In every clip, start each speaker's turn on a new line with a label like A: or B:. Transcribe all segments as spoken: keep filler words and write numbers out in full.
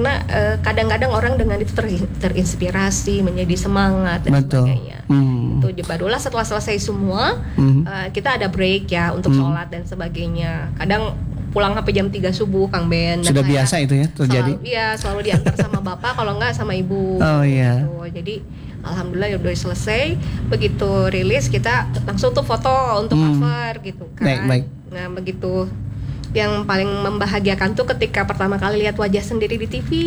A: karena uh, kadang-kadang orang dengan itu ter- terinspirasi, menjadi semangat dan
B: Betul.
A: sebagainya.
B: Hmm.
A: Itu barulah setelah selesai semua,
B: Hmm.
A: uh, kita ada break ya untuk
B: Hmm.
A: sholat dan sebagainya. Kadang pulang sampai jam tiga subuh, Kang Ben. Dan
B: Sudah
A: saya
B: biasa itu ya terjadi?
A: Selalu, iya, selalu diantar sama bapak, kalau enggak sama ibu.
B: Oh iya.
A: Gitu. Jadi alhamdulillah udah selesai. Begitu rilis kita langsung tuh foto untuk
B: Hmm.
A: cover gitu kan.
B: Baik, baik.
A: Nah begitu, yang paling membahagiakan tuh ketika pertama kali lihat wajah sendiri di T V.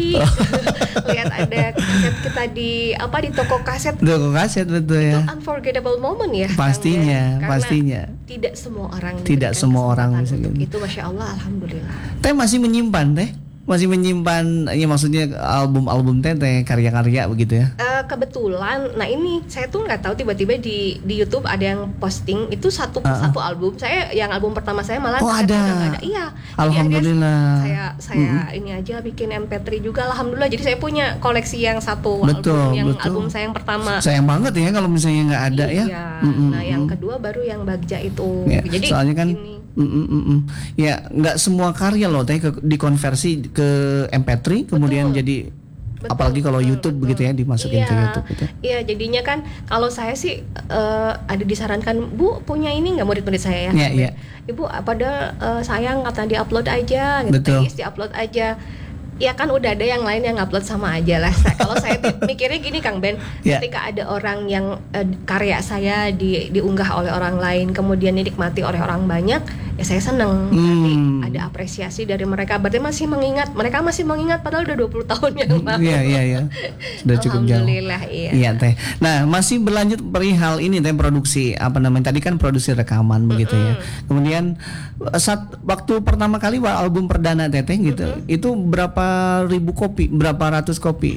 A: Lihat ada kaset kita di apa di toko kaset.
B: Toko kaset betul
A: Itu
B: ya.
A: unforgettable moment ya.
B: Pastinya,
A: Kang Ben. Karena
B: pastinya.
A: tidak semua orang
B: Tidak
A: diberikan
B: semua orang
A: kesempatan
B: bisa
A: untuk
B: gitu.
A: itu, masya Allah, alhamdulillah.
B: Teh masih menyimpan teh, masih menyimpan ya maksudnya album-album teh, teh karya-karya begitu ya.
A: Uh, kebetulan, nah ini saya tuh nggak tahu tiba-tiba di di YouTube ada yang posting itu satu
B: Uh-uh.
A: satu album saya, yang album pertama saya malah
B: Oh,
A: kasetnya
B: ada.
A: udah nggak ada. Iya.
B: Alhamdulillah.
A: Jadi saya saya
B: Mm-mm.
A: ini aja bikin M P tiga juga, alhamdulillah. Jadi saya punya koleksi yang satu
B: Betul,
A: album, yang
B: betul.
A: album saya yang pertama.
B: Sayang banget ya kalau misalnya nggak ada
A: iya.
B: ya. Mm-mm,
A: Nah yang
B: mm-mm.
A: kedua baru yang Bagja itu.
B: Ya,
A: Jadi
B: soalnya kan
A: ini,
B: mm, mm, mm, mm. ya nggak semua karya loh teh ke- dikonversi ke M P tiga kemudian
A: Betul.
B: jadi
A: Betul,
B: apalagi kalau
A: betul,
B: YouTube
A: betul.
B: begitu ya dimasukin
A: Iya,
B: ke YouTube gitu.
A: Iya, jadinya kan kalau saya sih eh, ada disarankan, Bu punya ini nggak, murid-murid saya ya,
B: Iya,
A: Kang Ben?
B: iya.
A: Ibu pada eh, sayang kata diupload aja, gitu,
B: Betul.
A: Tais, diupload aja. Ya kan udah ada yang lain yang upload sama aja lah. Saya, kalau saya ti- mikirnya gini Kang Ben,
B: Iya.
A: ketika ada orang yang eh, karya saya di, diunggah oleh orang lain, kemudian dinikmati oleh orang banyak, ya saya seneng. Nanti
B: Hmm.
A: ada apresiasi dari mereka. Berarti masih mengingat, mereka masih mengingat padahal udah dua puluh tahun yang lalu.
B: Iya iya iya. Sudah cukup jauh.
A: Alhamdulillah, iya.
B: Iya teh. Nah masih berlanjut perihal ini teh, produksi apa namanya tadi kan produksi rekaman begitu ya. Kemudian saat waktu pertama kali wa- album perdana teteh gitu, itu berapa ribu kopi, berapa ratus kopi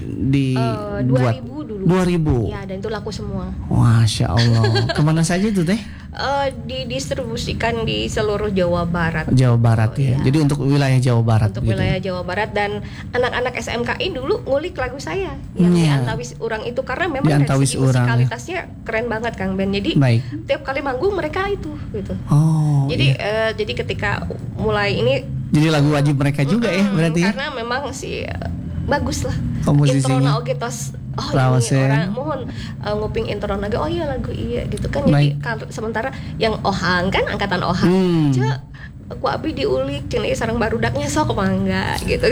A: Eh,
B: dibuat?
A: dua ribu dulu.
B: Dua ribu.
A: Ya, dan itu laku semua.
B: Masya Allah. Kemana saja itu teh?
A: Eh, didistribusikan di seluruh Jawa Barat.
B: Jawa Barat
A: Oh,
B: ya.
A: iya.
B: Jadi untuk wilayah Jawa Barat.
A: Untuk
B: begitu.
A: wilayah Jawa Barat, dan anak-anak S M K I dulu ngulik lagu saya yang
B: Iya.
A: di Antawis Urang itu, karena memang
B: Di
A: dari
B: Antawis
A: segi
B: Urang, ya.
A: musikalitasnya keren banget Kang Ben. Jadi
B: Baik.
A: tiap kali manggung mereka itu gitu.
B: Oh.
A: jadi
B: iya.
A: eh, jadi ketika mulai ini
B: Jadi lagu wajib mereka juga ya
A: mm,
B: berarti ya.
A: karena memang sih eh, bagus lah
B: Komposisinya.
A: introna oge tos, oh
B: Lawas
A: ini
B: ya.
A: orang mohon uh, nguping introna oge, oh iya lagu iya gitu kan. Jadi
B: Baik.
A: kalau sementara yang ohang kan angkatan ohang,
B: Hmm.
A: Cek, ku abi diulik ini sareng barudaknya sok mangga gitu.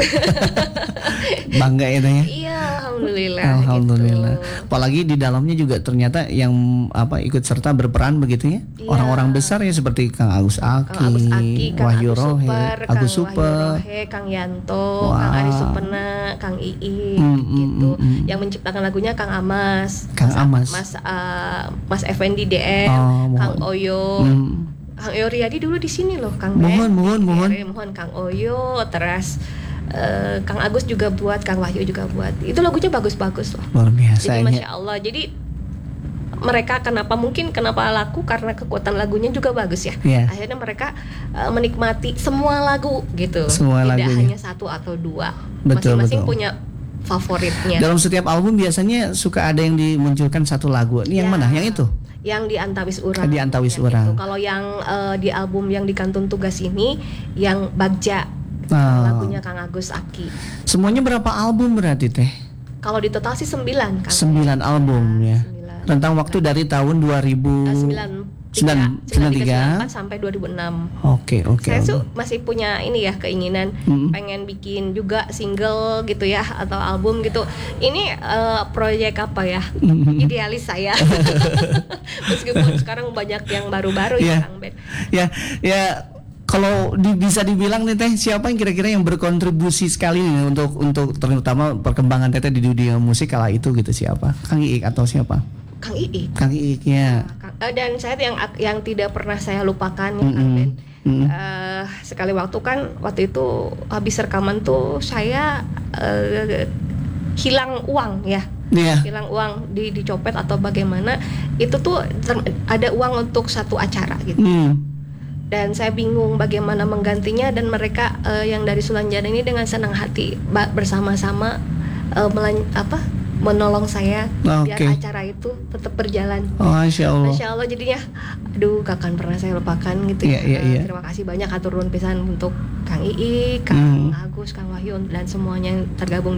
B: Bangga ya teh ya.
A: Iya, alhamdulillah.
B: Alhamdulillah.
A: Gitu.
B: Apalagi di dalamnya juga ternyata yang apa ikut serta berperan begitu ya.
A: Iya.
B: Orang-orang besar ya seperti Kang Agus Aki,
A: Kang Agus Aki, Kang
B: Wahyu
A: Agus
B: Rohe,
A: Super, Kang
B: Agus
A: Wahyu
B: Super.
A: Rohe, Kang Yanto,
B: Wah.
A: Kang Ari Supena, Kang Ii,
B: Hmm, hmm,
A: gitu.
B: hmm, hmm.
A: Yang menciptakan lagunya Kang Amas,
B: Kang Amas.
A: Mas uh, Mas Effendi D M,
B: Oh,
A: Kang
B: mohon.
A: Oyo.
B: Hmm.
A: Kang Oyo Riyadi dulu di sini loh, Kang Ben.
B: Mohon, mohon, mohon.
A: Iya, mohon Kang Oyo, terus eh, Kang Agus juga buat, Kang Wahyu juga buat. Itu lagunya bagus-bagus loh.
B: Luar biasa
A: Jadi
B: ini.
A: masya Allah. Jadi mereka kenapa mungkin kenapa laku karena kekuatan lagunya juga bagus ya.
B: Iya.
A: Akhirnya mereka eh, menikmati semua lagu gitu.
B: Semua
A: Tidak
B: lagunya.
A: hanya satu atau dua.
B: Betul,
A: Masing-masing
B: betul.
A: punya favoritnya.
B: Dalam setiap album biasanya suka ada yang dimunculkan satu lagu. Ini yang
A: Ya.
B: mana? Yang itu?
A: Yang di Antawis Urang.
B: Di Antawis
A: Yang
B: Urang.
A: itu. Kalau yang eh, di album yang di Kantun Tugas ini yang Bagja,
B: Ah.
A: lagunya Kang Agus Aki.
B: Semuanya berapa album berarti teh?
A: Kalau di total sih sembilan kan.
B: Sembilan album ya.
A: Sembilan.
B: Rentang waktu dari tahun dua ribu
A: Eh, sembilan
B: Sembilan- sembilan tiga.
A: sampai dua ribu enam.
B: Oke, oke.
A: Saya
B: oke.
A: tuh masih punya ini ya keinginan
B: Mm.
A: pengen bikin juga single gitu ya atau album gitu. Ini eh, proyek apa ya?
B: Mm.
A: Idealis saya. Meskipun sekarang banyak yang baru-baru
B: Iya.
A: ya Kang Ben.
B: Ya, ya kalau di- bisa dibilang nih teh, siapa yang kira-kira yang berkontribusi sekali nih untuk untuk terutama perkembangan teteh di dunia musik kala itu gitu, siapa? Kang Iik atau siapa?
A: Kang Ii.
B: Kang Iik ya.
A: Kang- eh, dan saya yang yang tidak pernah saya lupakan ya Kang
B: Mm-mm.
A: Ben.
B: Mm-mm.
A: Eh, sekali waktu kan waktu itu habis rekaman tuh saya eh, hilang uang ya.
B: Iya.
A: Hilang uang di dicopet atau bagaimana, itu tuh ter- ada uang untuk satu acara gitu.
B: Hmm.
A: Dan saya bingung bagaimana menggantinya, dan mereka eh, yang dari Sulanjana ini dengan senang hati ba- bersama-sama eh, melan- apa menolong saya biar
B: Oke.
A: acara itu tetap berjalan.
B: Oh, Masya Allah.
A: Masya Allah, jadinya aduh kakan pernah saya lupakan gitu
B: Iya,
A: ya.
B: iya,
A: Eh,
B: iya.
A: Terima kasih banyak atur nuhun pisan untuk Kang Ii, Kang
B: Hmm.
A: Agus, Kang Wahyu dan semuanya yang tergabung